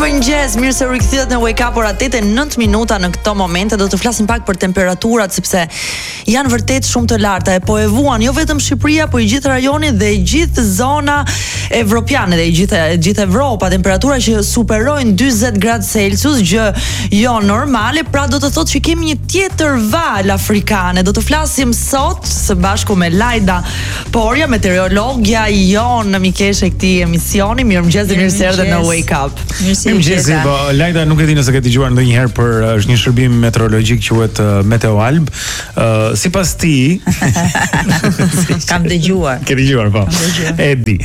Mirëmëngjes, mirë se rikthyehet në Wake Up ora 8:09 minuta në këto momente. Do të flasim pak për temperaturat sepse janë vërtet shumë të larta e po e vuan jo vetëm Shqipëria, po i gjithë rajoni dhe i gjithë zona evropiane dhe i gjithë Evropa, temperatura që superojnë 40 gradë Celsius, gjë jo normale. Pra do të thotë që kemi një tjetër valë afrikane. Do të flasim sot së bashku me Lajda Porja, meteorologja jon mikeshe këtij emisioni. Mirëmëngjes dhe mirë se erdhe në Wake Up. Mirëmëngjes, po Lajda, nuk e di nëse ke dëgjuar ndonjëherë për është një shërbim meteorologjik quhet Meteoalb. Sipas ti kam dëgjuar. Ke dëgjuar po. E di.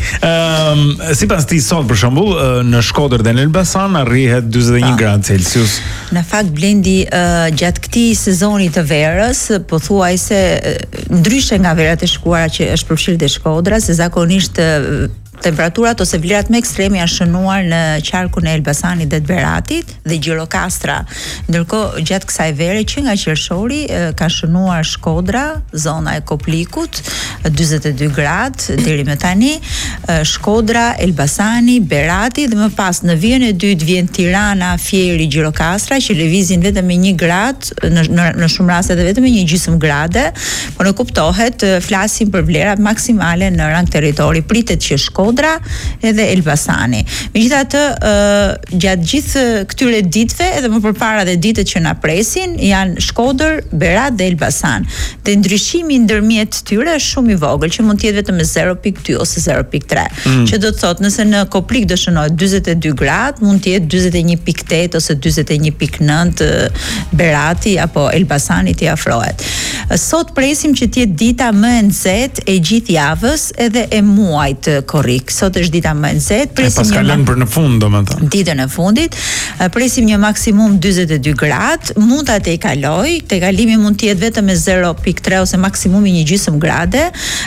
Sipas ti sot për shembull në Shkodër dhe në Elbasan arrihet 41 gradë Celsius. Në fakt Blendi gjatë këtij sezoni të verës, pothuajse ndryshe nga verat e shkuara që është përfshirë te Shkodra, se zakonisht temperaturat ose vlerat më ekstreme janë shënuar në qarkun e Elbasanit dhe të Beratit dhe Gjirokastra. Ndërkohë gjatë kësaj vere që nga qershori ka shënuar Shkodra, zona e Koplikut, 42 gradë deri më tani, Shkodra, Elbasani, Berati dhe më pas në vijën e dytë vjen Tirana, Fieri, Gjirokastra që lëvizin vetëm me 1 gradë, në shumë raste edhe vetëm me 1/2 grade, por në kuptohet flasim për vlerat maksimale në rang territori. Pritet që Shkodra edhe Elbasani. Megjithatë, gjatë gjithë këtyre ditëve, edhe më përpara dhe ditët që na presin, janë Shkodër, Berat dhe Elbasan. Dhe ndryshimi ndërmjet tyre është shumë i vogël, që mund të jetë vetëm me 0.2 ose 0.3. Që do të thotë, nëse në Koplik do shënohet 42 gradë, mund të jetë 41.8 ose 41.9 Berati apo Elbasani t'i afrohet. Sot presim që të jetë dita më e nxehtë e gjithë javës edhe e muajit korrik. Sot është dita më e nxehtë, presim pas kalon për në fund domethënë. Ditën e fundit, presim një maksimum 42 gradë, mund ta tej kaloj, te kalimi mund të jetë vetëm me 0.3 ose maksimumi 1/2 grade.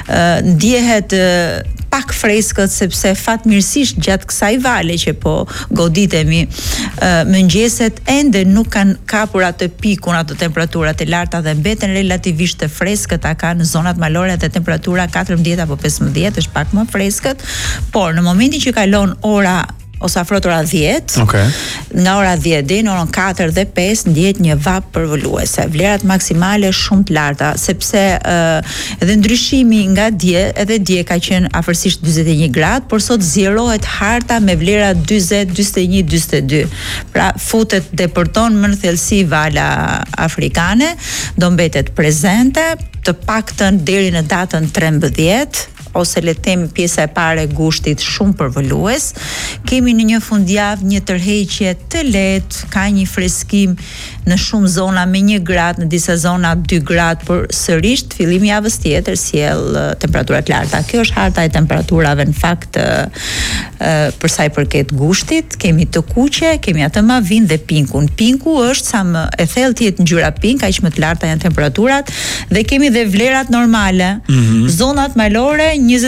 Ndjehet pak freskët sepse fatmirësisht gjatë kësaj vale që po goditemi, mëngjeset ende nuk kanë kapur atë pikun, ato temperaturat e larta dhe mbeten relativisht të freskët, ka në zonat malore dhe temperatura 14 apo 15 është pak më freskët, por në momentin që kalon ora ose afrohet ora 10, nga ora 10 deri në orën 4 dhe 5 ndjehet një vap përvoluese. Vlerat maksimale shumë të larta, sepse edhe ndryshimi nga dje, edhe dje ka qenë afërsisht 41 gradë, por sot zjerohet harta me vlera 40, 41, 42. Pra futet depërton më në thellësi vala afrikane, do mbetet prezente, të paktën deri në datën 13, ose le të themi pjesa e parë e gushtit shumë përvolues. Kemi në një fundjavë një tërheqje të lehtë, ka një freskim në shumë zona me 1 gradë, në disa zona 2 gradë, por sërish fillimi javës tjetër sjell temperatura të larta. Kjo është harta e temperaturave në fakt për sa i përket gushtit. Kemi të kuqe, kemi atë mavin dhe pinkun. Pinku është sa më e thellë të jetë ngjyra pink, aq më të larta janë temperaturat dhe kemi dhe vlerat normale. Zonat malore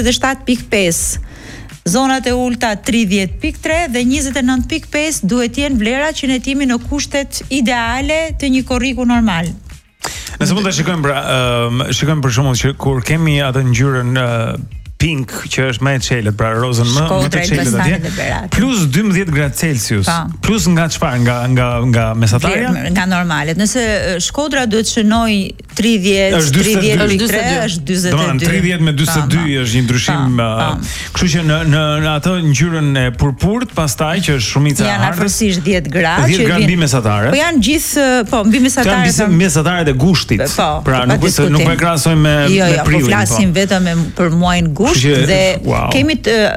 27.5, zonat e ulta 30.3 dhe 29.5 duhet jenë vlerat që ne timi në kushtet ideale të një korriku normal. Nëse mund të shikojmë për shembull që kur kemi atë ngjyrën pink që është më e çelët, pra rozën më të çelët atje, plus 12 gradë Celsius, plus nga çfarë, nga mesatarja? Nga normalet. Nëse Shkodra duhet shënoj 30, 30.3 është 42. Domethënë 30 me 42 është një ndryshim. Kështu që në atë ngjyrën e purpurt, pastaj që është shumica janë afërsisht 10 gradë, 10 gradë mbi mesatare. Po janë gjithë, mbi mesatare. Janë mesataret e gushtit. Pra nuk e krahasojmë me prillin. Po flasim vetëm për muajin dhe kemi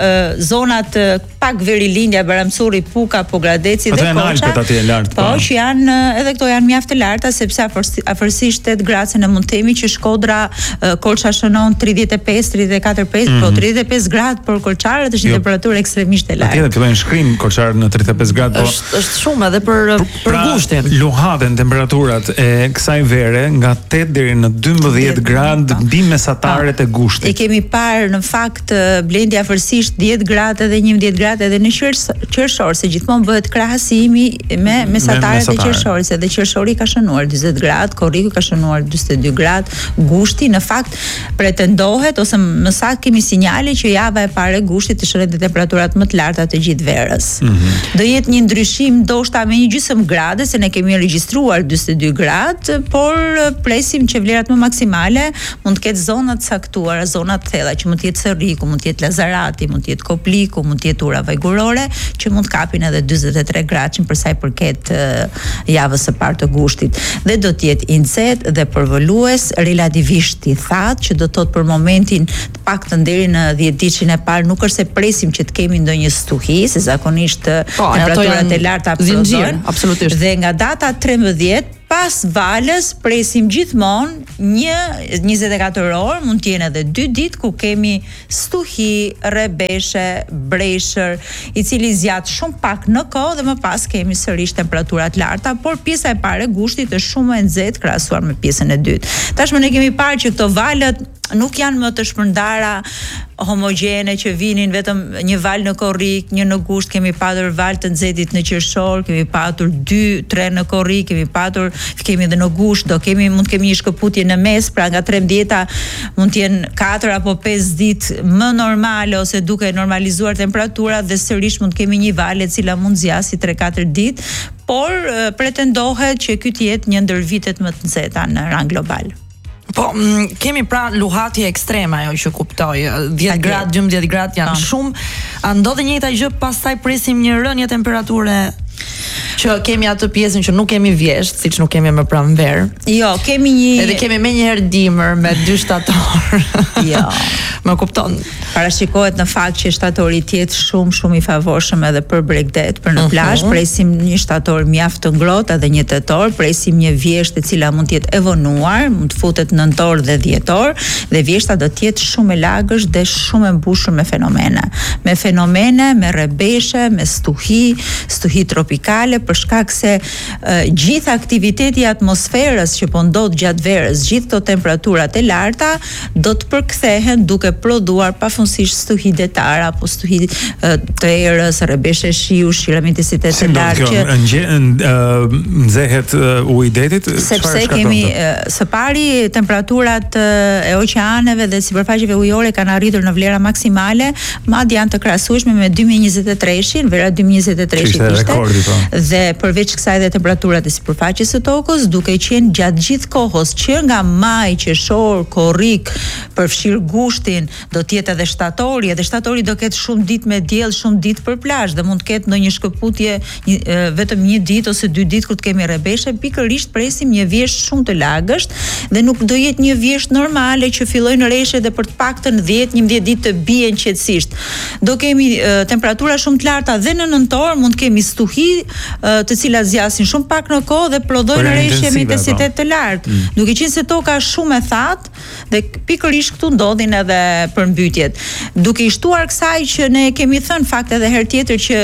zonat pak Verilindja, Baramsuri, Puka, Pogradeci dhe Koça. Po, që janë edhe këto janë mjaft të larta sepse afërsisht 8 gradë se ne mund të themi që Shkodra, Korça shënon 35, 34.5, po 35 gradë për kolçarët është një temperaturë ekstremisht e lartë. Atje fillojnë shkrim kolçarët në 35 gradë, po është shumë edhe për gushtin. Luhaten temperaturat e kësaj vere nga 8 deri në 12 gradë mbi mesataret e gushtit. E kemi parë në fakt Blendi afërsisht 10 gradë edhe 11 gradë gradë edhe në qershor, se gjithmonë bëhet krahasimi me mesatarët e qershorit, edhe qershori ka shënuar 40 gradë, korriku ka shënuar 42 gradë, gushti në fakt pretendohet ose më saktë kemi sinjale që java e parë e gushtit të shënon temperaturat më të larta të gjithë verës. Do jetë një ndryshim ndoshta me një gjysmë grade, se ne kemi regjistruar 42 gradë, por presim që vlerat më maksimale mund të ketë zona të caktuara, zona të thella, që mund të jetë Sërriku, mund të jetë Lazarati, mund të jetë Kopliku, mund të jetë ura vajgurore, që mund të kapin edhe 43 gradë për sa i përket javës së parë të gushtit. Dhe do të jetë i nxehtë dhe përvolues, relativisht i thatë, që do të thotë për momentin të paktën deri në 10 ditën e parë nuk është se presim që të kemi ndonjë stuhi, se zakonisht temperaturat e larta absolutisht. Dhe nga data 13 pas valës presim gjithmonë 24 orë, mund të jenë edhe 2 ditë ku kemi stuhi, rrebeshe, breshër, i cili zjat shumë pak në kohë dhe më pas kemi sërish temperaturat larta, por pjesa e parë e gushtit është shumë e nxehtë krahasuar me pjesën e dytë. Tashmë ne kemi parë që këto valët nuk janë më të shpërndara homogjene që vinin vetëm një val në korrik, një në gusht, kemi patur val të nxehtit në qershor, kemi patur 2-3 në korrik, kemi edhe në gusht, mund të kemi një shkëputje në mes, pra nga 13-a mund të jenë 4 apo 5 ditë më normale ose duke normalizuar temperatura dhe sërish mund të kemi një val e cila mund zjasi 3-4 ditë, por pretendohet që ky të jetë një ndër vitet më të nxehta në rang global. Po, kemi pra luhatje ekstreme, ajo që kuptoj, 10 gradë, 12 gradë janë shumë, a ndodhe njëjta gjë pastaj presim një rënje temperature që kemi atë pjesën që nuk kemi vjesht, siç nuk kemi më pranverë. Jo, kemi një... Edhe kemi me njëherë dimër me 2 shtator. Jo. Më kupton. Parashikohet në fakt që shtatori tjetë shumë i favorshëm edhe për bregdet, për në plazh, presim një shtator mjaft të ngrohtë edhe një tetor, presim një vjesht e cila mund të jetë e vonuar, mund të futet nëntor dhe dhjetor, dhe vjeshta do të jetë shumë e lagësht dhe shumë e mbushur me fenomene. Me rrebeshe, me stuhi tropikale, për shkak se gjithë aktiviteti i atmosferës që po ndodh gjatë verës, gjithë këto temperaturat e larta do të përkthehen duke prodhuar pafundësisht stuhi detare apo stuhi të erës, rrebeshe shiu, shira me intensitet të lartë që nxehet uji i detit, sepse kemi së pari temperaturat e oqeaneve dhe sipërfaqeve ujore kanë arritur në vlera maksimale, madje janë të krahasueshme me 2023-shin, vera 2023-shin ishte. Dhe përveç kësaj dhe temperaturat e sipërfaqes së tokës, duke qenë gjatë gjithë kohës që nga maj, qershor, korrik, përfshir gushtin, do të jetë edhe shtatori do ketë shumë ditë me diell, shumë ditë për plazh dhe mund të ketë ndonjë shkëputje vetëm një ditë ose 2 ditë kur të kemi rrebeshe, pikërisht presim një vjesht shumë të lagësht dhe nuk do jetë një vjesht normale që fillojnë rreshe dhe për të paktën 10-11 ditë të bien qetësisht. Do kemi temperatura shumë të larta dhe në nëntor mund të kemi stuhi të cilat zjasin shumë pak në kohë dhe prodhojnë rreshtje me intensitet të lartë. Duke qenë se toka është shumë e thatë dhe pikërisht këtu ndodhin edhe përmbytjet. Duke i shtuar kësaj që ne kemi thënë fakt edhe herë tjetër që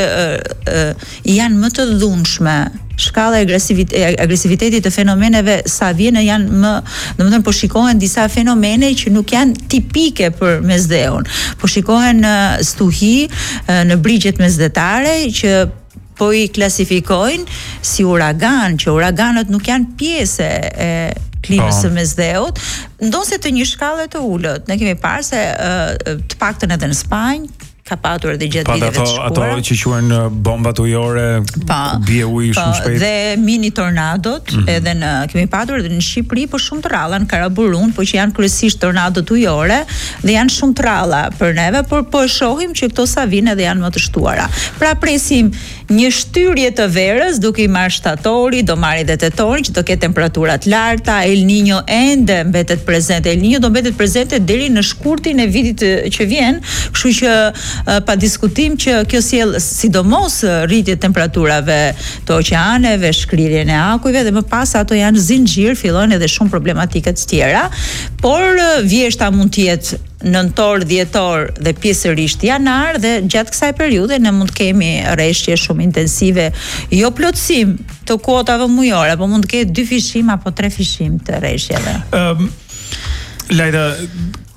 janë më të dhunshme, shkalla e agresivitetit të fenomeneve sa vjen janë më, domethënë po shikohen disa fenomene që nuk janë tipike për mesdheun. Po shikohen stuhi në brigjet mesdhetare që po i klasifikojnë si uragan, që uraganët nuk janë pjesë e klimës së mesdheut, ndonse të një shkallë të ulët. Ne kemi parë se të paktën edhe në Spanjë ka patur edhe gjatë viteve të shkuara. Ato që quhen bombat ujore, bie uji shumë shpejt. Dhe mini tornadot, edhe kemi patur edhe në Shqipëri, po shumë të rralla në Karaburun, po që janë kryesisht tornadot ujore dhe janë shumë të rralla për neve, por po e shohim që këto sa vinë edhe janë më të shtuara. Pra presim një shtyrje të verës, duke i marrë shtatori, do marrë edhe tetori, që do ketë temperaturat larta, El Niño ende mbetet prezente. El Niño do mbetet prezente deri në shkurtin e vitit që vjen, kështu që pa diskutim që kjo sjell sidomos rritje temperaturave të oqeaneve, shkrirjen e akujve dhe më pas ato janë zinxhir, fillojnë edhe shumë problematike të tjera, por vjeshta mund të jetë nëntor, dhjetor dhe pjesërisht janar dhe gjatë kësaj periudhe ne mund të kemi rreshtje shumë intensive, jo plotësim të kuotave mujore, po mund të ketë 2 fishim apo 3 fishim të rreshtjeve. Lajda,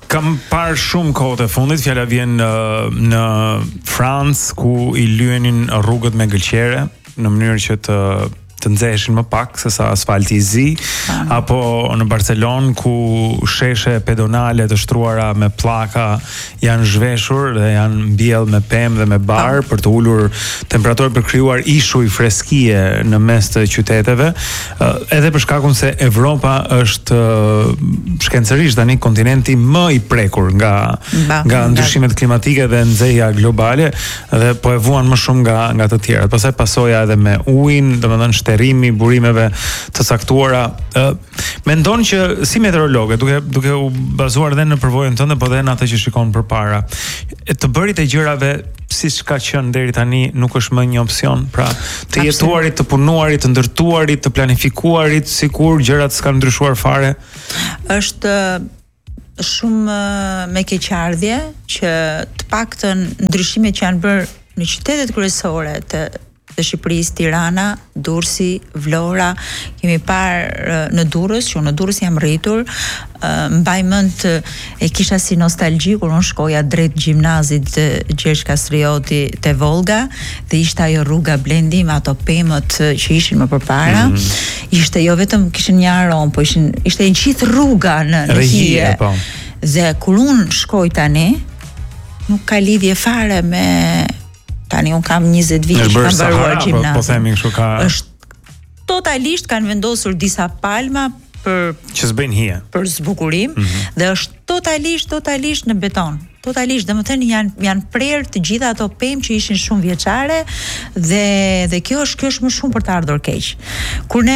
Kam parë shumë kohët e fundit, fjala vjen në Francë ku i lyenin rrugët me gëlqere në mënyrë që të nxeheshin më pak se sa asfalti i zi, apo në Barcelonë ku sheshe pedonale të shtruara me pllaka janë zhveshur dhe janë mbjell me pemë dhe me bar për të ulur temperaturën, për krijuar ishuj freskie në mes të qyteteve, edhe për shkakun se Evropa është shkencërisht tani kontinenti më i prekur nga ndryshimet klimatike dhe nxehja globale, dhe po e vuan më shumë nga të tjerat. Pastaj pasoja edhe me ujin, domethënë shterimi burimeve të caktuara. Mendon që si meteorologe, duke u bazuar edhe në përvojën tënde, po edhe në atë që shikon përpara, të bërit e gjërave siç ka qenë deri tani nuk është më një opsion, pra të jetuarit, të punuarit, të ndërtuarit, të planifikuarit, sikur gjërat s'kan ndryshuar fare? Është shumë me keqardhje që të paktën ndryshimet që janë bërë në qytetet kryesore të Shqipërisë, Tirana, Durrësi, Vlora, kemi parë në Durrës, që në Durrës jam rritur, mbaj mend e kisha si nostalgji kur unë shkoja drejt gjimnazit Gjergj Kastrioti te Volga, dhe ishte ajo rruga Blendi me ato pemët që ishin më përpara. Ishte jo vetëm kishin një aromë, po ishte një gjithë rruga në hije. Dhe kur unë shkoj tani, nuk ka lidhje fare me tani unë kam 20 vite që kam mbaruar gjimnazin. Po themi kështu ka. Është totalisht kanë vendosur disa palma për që s'bëjnë hije. Për zbukurim, dhe është totalisht në beton. Totalisht, domethënë janë prerë të gjitha ato pemë që ishin shumë vjeçare, dhe kjo është më shumë për të ardhur keq. Kur ne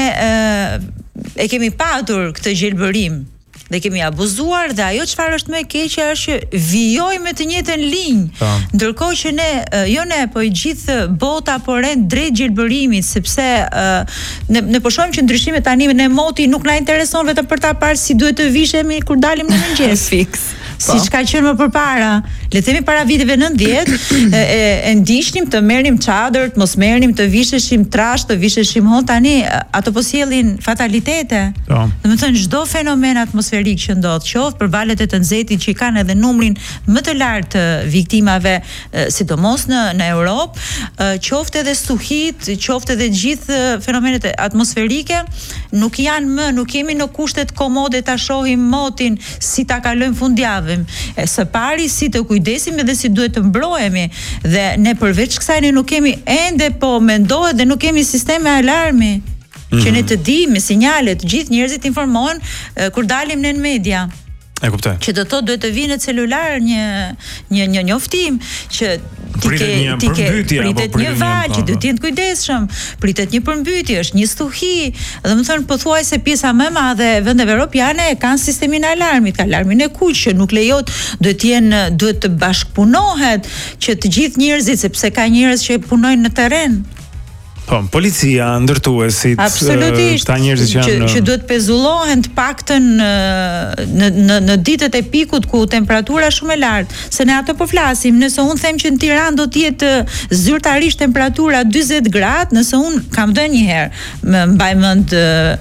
e kemi patur këtë gjelbërim dhe kemi abuzuar, dhe ajo çfarë është më e keqja është që vijojmë me të njëjtën linjë, ndërkohë që ne po i gjithë bota po rend drejt gjelbërimit, sepse ne po shohim që ndryshimet tani në moti nuk na intereson vetëm për ta parë si duhet të vishemi kur dalim në mëngjes. Fiks. Siç ka qenë më përpara, le të themi para viteve 90, e ndiqnim të merrnim çadër, të mos merrnim, të visheshim trash, të visheshim hon, tani ato po sjellin fatalitete. Domethënë çdo fenomen atmosferik që ndodh, qoftë për valet e të nxehtit që kanë edhe numrin më të lartë të viktimave, sidomos në Europë, qoftë edhe stuhit, qoftë edhe gjithë fenomenet atmosferike, nuk kemi në kushtet komode ta shohim motin si ta kalojmë fundjavën. Së pari si të kujdesim dhe si duhet të mbrohemi, dhe ne përveç kësaj ne nuk kemi ende, po mendohet, dhe nuk kemi sisteme alarmi që ne të dimë me sinjale, të gjithë njerëzit informohen kur dalim në media. E kuptoj. Që do të duhet të vinë në celular një njoftim që pritet një val, që duhet të jenë kujdesshëm, pritet një përmbytje, është një stuhi. Domethënë pothuajse pjesa më e madhe e vendeve europiane kanë sistemin e alarmit, ka alarmin e kuq që nuk lejohet, duhet të bashkëpunohet që të gjithë njerëzit, sepse ka njerëz që punojnë në terren. Po, policia, ndërtuesit, ta njerëzit që duhet pezullohen të paktën në ditët e pikut ku temperatura shumë e lartë, se ne ato po flasim. Nëse unë them që në Tiranë do të jetë zyrtarisht temperatura 40 gradë, nëse unë kam dhënë një herë, më mbaj mend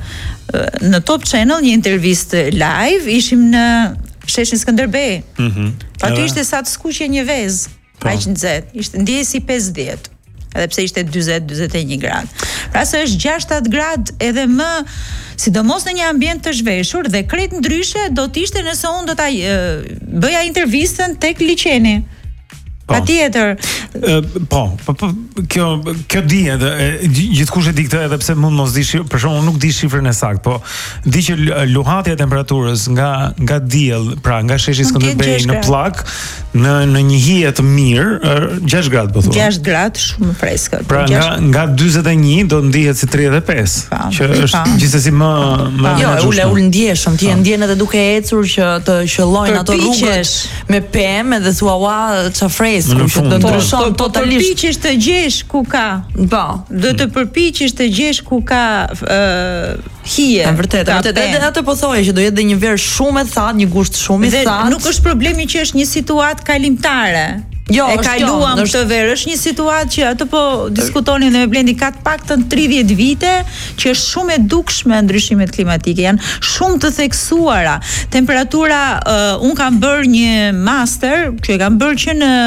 në Top Channel një intervistë live, ishim në sheshin Skënderbej. Aty ishte sa të skuqje një vezë, aq nxehtë, ishte ndjej si 50. Edhe pse ishte 40-41 gradë. Pra se është 6-7 gradë edhe më, sidomos në një ambient të zhveshur, dhe krejt ndryshe do të ishte nëse unë do ta bëja intervistën tek liçeni. Patjetër. Kjo di edhe gjithkush e di këtë, edhe pse mund mos di, për shembull nuk di shifrën e saktë, po di që luhatja e temperaturës nga diell, pra nga sheshi Skënderbej në pllak në një hije të mirë, 6 gradë po thua. 6 gradë shumë freskët. Pra nga 41 do ndihet si 35, që është gjithsesi më jo, ul ndjeshëm, ti e ndjen edhe duke ecur që të qellojnë ato rrugët me pemë dhe thua ua çfarë fresku, që do ndryshon totalisht. Përpiqesh të gjesh ku ka. Po, do të përpiqesh të gjesh ku ka hije. Vërtet, edhe atë po thoje që do jetë një verë shumë e thatë, një gusht shumë i thatë. Nuk është problemi që është një situatë kalimtare. e kaluam këtë verë. Është një situatë që ato po diskutonin dhe me Blendi ka të paktën 30 vite që është shumë e dukshme ndryshimet klimatike, janë shumë të theksuara. Temperatura un kam bërë një master që e kam bërë që në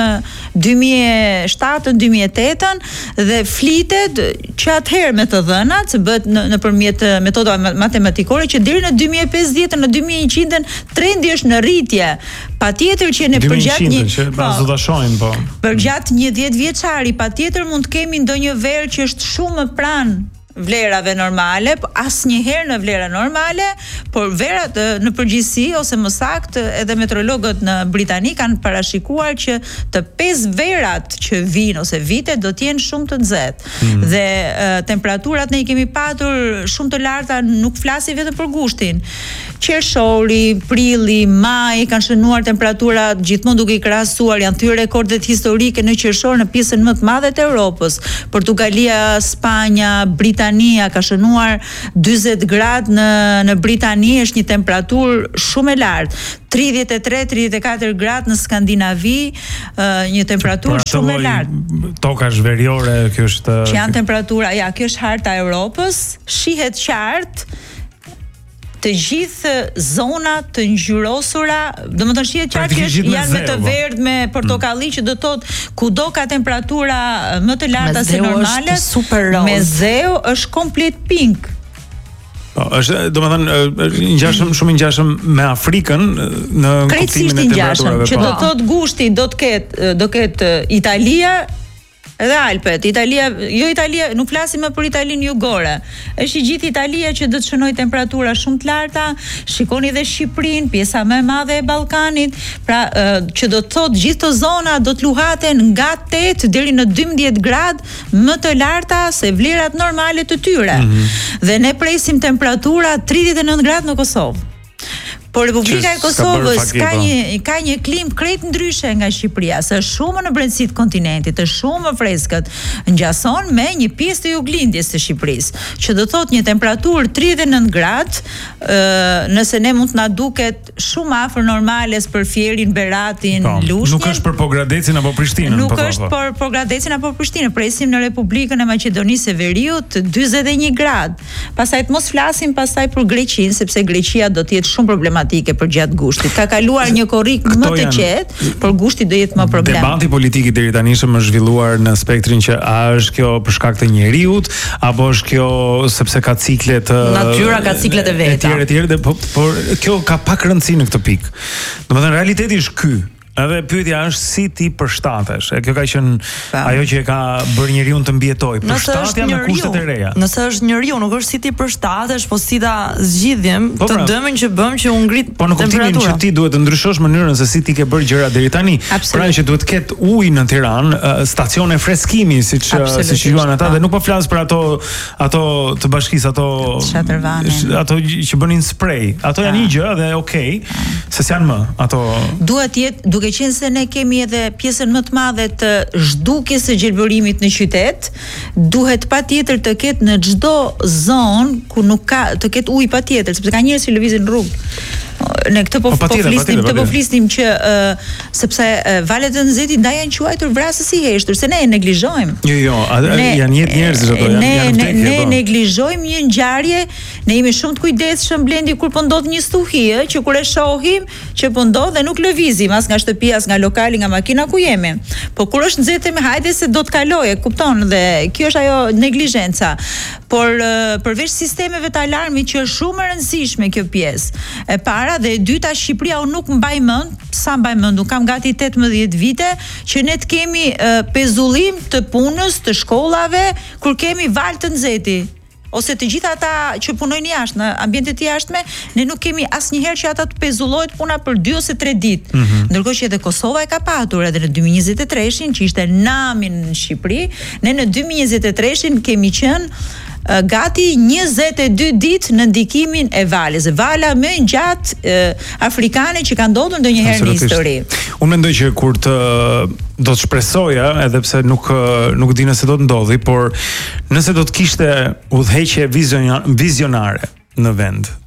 2007-2008 dhe flitet që atëherë me të dhënat bëhet nëpërmjet metoda matematikore që deri në 2050 në 2100 trendi është në rritje. Patjetër që ne përgjatë një përgjatë një 10 vjeçari patjetër mund të kemi ndonjë verë që është shumë më pranë vlerave normale, asnjëherë në vlera normale, por verat në përgjithësi ose më saktë edhe meteorologët në Britani kanë parashikuar që të 5 verat që vinë ose vitet do të jenë shumë të nxehtë. Dhe temperaturat ne I kemi patur shumë të larta, nuk flasi vetëm për gushtin. Qershori, prilli, maj kanë shënuar temperaturat gjithmonë duke I krahasuar, janë thyer rekordet historike në qershor në pjesën më të madhe të Europës. Portugalia, Spanja, Britania ka shënuar 40 gradë në Britani, është një temperaturë shumë e lartë. 33-34 gradë në Skandinavi, një temperaturë shumë e lartë. Tokash veriore, kjo është që janë temperatura, kjo është harta e Europës, shihet qartë të gjithë zonat të ngjyrosura, domethënë shihet qartë që janë me të verdh me portokalli që do thotë kudo ka temperatura më të larta se normale, me zeu është komplet pink. Është domethënë ngjashëm shumë ngjashëm me Afrikën në kuptimin e temperaturave. Që do thotë gushti do ketë Italia edhe Alpet, Italia, nuk flasim më për Italinë jugore. Është I gjithë Italia që do të shënojë temperatura shumë të larta. Shikoni edhe Shqipërinë, pjesa më e madhe e Ballkanit, pra që do të thotë gjithë këto zona do të luhaten nga 8 deri në 12 gradë më të larta se vlerat normale të tyre. Dhe ne presim temperatura 39 gradë në Kosovë. Por Republika e Kosovës ka një klimë krejt ndryshe nga Shqipëria, se është shumë në brendësi të kontinentit, është shumë më freskët, ngjason me një pjesë të juglindjes të Shqipërisë, që do thotë një temperaturë 39 gradë, nëse ne mund të na duket shumë afër normales për Fierin, Beratin, Lushnjën. Nuk është për Pogradecin apo Prishtinën. Nuk është për Pogradecin apo Prishtinën, presim në Republikën e Maqedonisë së Veriut 41 gradë. Pastaj mos flasim pastaj për Greqinë, sepse Greqia do të jetë shumë problematike për gjatë gushtit. Ka kaluar një korrik më të qetë, por gushti do jetë më problem. Debati politik I deri tani është zhvilluar në spektrin që a është kjo për shkak të njeriut apo është kjo sepse ka ciklet natyra ka ciklet e veta. Etj, por kjo ka pak rëndësi në këtë pikë. Domethënë realiteti është ky. Edhe pyetja është si ti përshtatesh. Kjo ka qenë ajo që e ka bërë njeriu të mbijetojë. Përshtatja me kushtet e reja. Nëse është njeriu, nuk është si ti përshtatesh, po si ta zgjidhim të dëmin që bëm që u ngrit temperatura. Po në kuptimin që ti duhet të ndryshosh mënyrën se si ti ke bërë gjërat deri tani. Pra që duhet të ketë ujë në Tiranë, stacione freskimi, siç juan ata, dhe nuk po flas për ato të bashkisë, ato që bënin spray. Ato janë një gjë dhe okay, se janë më ato. Duhet jetë duke qenë se ne kemi edhe pjesën më të madhe të zhdukjes së gjelbërimit në qytet, duhet patjetër të ketë në çdo zonë ku nuk ka të ketë ujë patjetër, sepse ka njerëz që lëvizin në rrugë. Ne këtë po flisnim që sepse valet e nxehtit ndaj janë quajtur vrasës I heshtur, se ne e neglizhojmë. Jo, janë jetë njerëz ato janë. Ne neglizhojmë një ngjarje, ne jemi shumë të kujdesshëm Blendi kur po ndodh një stuhi, që kur e shohim që po ndodh dhe nuk lëvizim as nga shtëpia, as nga lokali, nga makina ku jemi. Po kur është nxehtë me hajde se do të kalojë, kupton, dhe kjo është ajo neglizhenca. Por përveç sistemeve të alarmit që është shumë e rëndësishme kjo pjesë. E para dhe e dyta, Shqipëria unë nuk mbaj mend, unë kam gati 18 vite që ne të kemi pezullim të punës, të shkollave, kur kemi val të nxehti. Ose të gjitha ata që punojnë jashtë në ambientet e jashtme, ne nuk kemi asnjëherë që ata të pezullohet puna për 2 ose 3 ditë. Ndërkohë që edhe Kosova e ka patur edhe në 2023-shin, që ishte nami në Shqipëri, ne në 2023-shin kemi qenë gati 22 ditë në ndikimin e valës. Vala më gjatë afrikane që ka ndodhur ndonjëherë në histori. Unë mendoj që kur do të shpresoja, edhe pse nuk di nëse do të ndodhi, por nëse do të kishte udhëheqje vizionare në vend,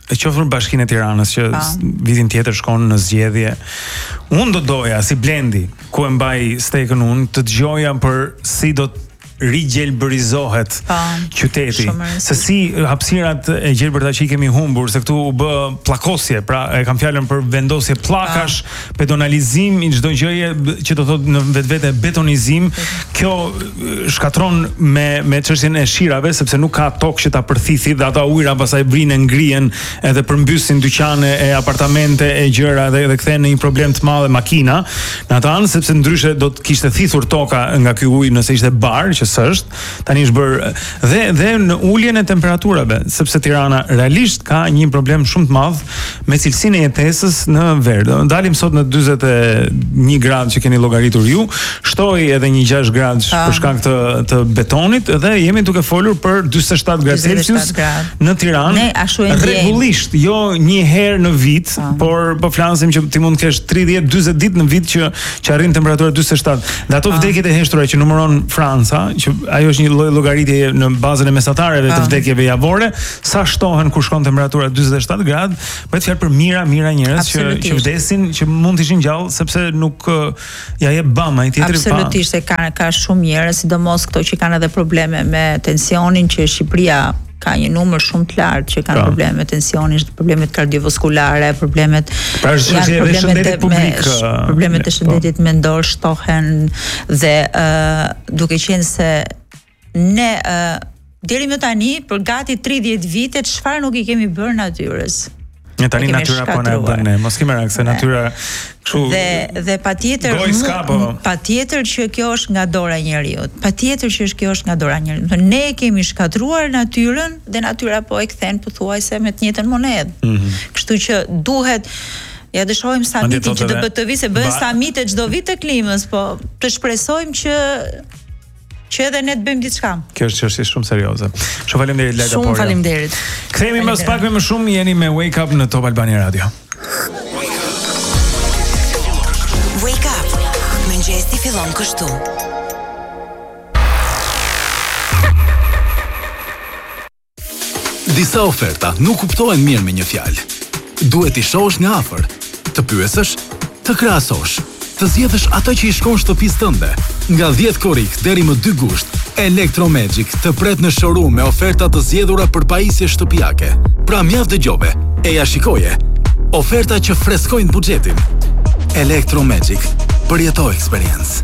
qoftë në Bashkinë e Tiranës që vitin tjetër shkon në zgjedhje. Unë do doja si Blendi, ku e mbaj stekën unë, të dëgjoja për si do të rigjelbërizohet qyteti, se si hapësirat e gjelbërta që i kemi humbur, se këtu u bë pllakosje, pra e kam fjalën për vendosje pllakash, pedonalizim i çdo gjëje që do thotë në vetvete betonizim. Kjo shkatron me çështjen e shirave, sepse nuk ka tokë që ta përthithi dhe ata ujëra pastaj vrinë ngrihen edhe përmbysin dyqane e apartamente e gjëra dhe kthehen në një problem të madh makina në atë anë, sepse ndryshe do të kishte thithur toka nga ky ujë nëse ishte bar, që s'është, tani është bërë dhe në uljen e temperaturave, sepse Tirana realisht ka një problem shumë të madh me cilësinë e jetesës në ver. Dalim sot në 41 gradë që keni llogaritur ju, shtoi edhe një 6 gradë për shkak të betonit dhe jemi duke folur për 47 gradë Celsius në Tiranë. Rregullisht, jo një herë në vit, por po flasim që ti mund të kesh 30-40 ditë në vit që arrin temperatura 47. Dhe ato vdekjet e heshtura që numëron Franca, që ajo është një lloj llogaritje në bazën e mesatareve të vdekjeve javore, sa shtohen kur shkon temperatura 47 gradë, bëhet fjalë për mira njerëz që vdesin, që mund të ishin gjallë sepse nuk ja jep bama i tjetri pa. Absolutisht, ka shumë njerëz, sidomos këto që kanë edhe probleme me tensionin, që Shqipëria ka një numër shumë të lartë që kanë probleme me tensionin, problemet kardiovaskulare, problemet problemet e shëndetit mendor shtohen dhe duke qenë se ne deri më tani për gati 30 vite çfarë nuk i kemi bërë natyrës. Ne tani natyra po na bën ne, mos kemi reakse natyra kështu. Dhe patjetër që kjo është nga dora e njeriu. Patjetër që kjo është nga dora e njeriu. Ne kemi shkatruar natyrën dhe natyra po e kthen pothuajse me të njëjtën monedhë. Kështu që duhet ja dëshojmë samitin që do bëhet të vi, se bëhen samite çdo vit të klimës, po të shpresojmë që edhe ne të bëjmë diçka. Kjo është çështje shumë serioze. Shumë faleminderit Lajda Porja. Shumë faleminderit. Kthehemi më pak me më shumë, jeni me Wake Up në Top Albania Radio. Wake Up. Mëngjesi fillon kështu. Disa oferta nuk kuptohen mirë me një fjalë. Duhet i shohësh nga afër, të pyesësh, të krahasosh, të zgjedhësh ato që i shkon shtëpisë tënde. Nga 10 korrik deri më 2 gusht, Electromagic të pret në showroom me oferta të zgjedhura për pajisje shtëpiake. Pra mjaft dëgjove, e ja shikoje. Oferta që freskojnë buxhetin. Electromagic, përjeto experience.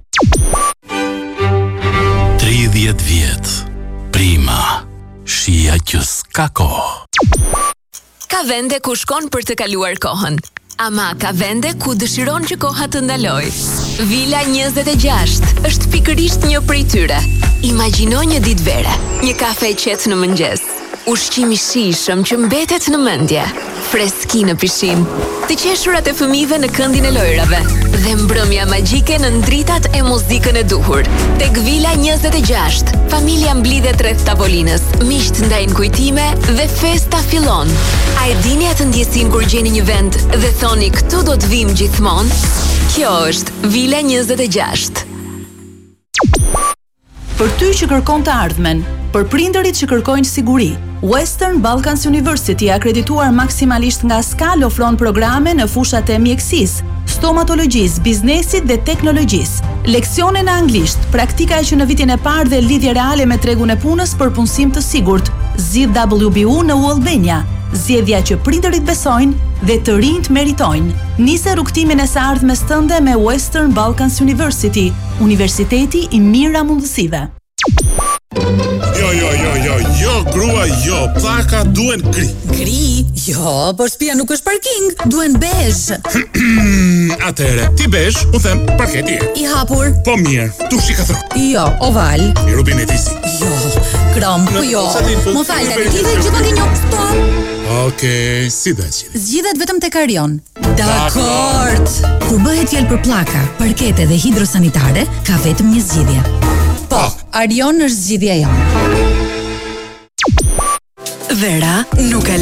30 vjet. Prima. Shija që s'ka kohë. Ka vende ku shkon për të kaluar kohën, ama ka vende ku dëshiron që koha të ndaloj. Vila 26 është pikërisht një prej tyre. Imagjino një ditë vere, një kafe qetë në mëngjes, ushqim i shijshëm që mbetet në mendje, freski në pishin, të qeshurat e fëmijëve në këndin e lojrave dhe mbrëmja magjike në ndritat e muzikën e duhur. Tek Vila 26, familja mblidhet rreth tavolinës, miqt ndajnë kujtime dhe festa fillon. A e dini atë ndjesin kur gjeni një vend dhe thoni këtu do të vim gjithmonë? Kjo është Vila 26. Për ty që kërkon të ardhmen, për prindërit që kërkojnë siguri, Western Balkans University, akredituar maksimalisht nga SKAL, ofron programe në fushat e mjekësisë, stomatologjisë, biznesit dhe teknologjisë. Leksione në anglisht, praktika që në vitin e parë dhe lidhje reale me tregun e punës për punësim të sigurt. Zgjidh WBU në Albania. Zgjedhja që prindërit besojnë dhe të rinjt meritojnë. Nise rrugtimin e së ardhmes tënde me Western Balkans University, universiteti i mira mundësive. Jo, grua, jo, pllaka duen gri. Gri? Jo, por shtëpia nuk është parking, duen bezh. Atëre, ti bezh, u them parketi. I hapur. Po mirë, dushi katror. Jo, oval. I rubinetisi. Jo, krom, po jo. Më fal, tani ti dhe gjithmonë ke një stop. Okej, si do të zgjidhet? Zgjidhet vetëm tek Arion. Dakord. Kur bëhet fjalë për pllaka, parkete dhe hidrosanitare, ka vetëm një zgjidhje. Po, Arion është zgjidhja jonë. Vera nuk